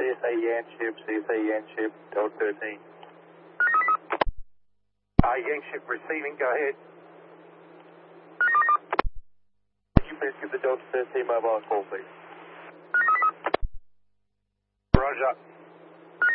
CSA Yanship, Delta 13. Yanship receiving, go ahead. Could you please give the Delta 13 mobile a call, please? Roger.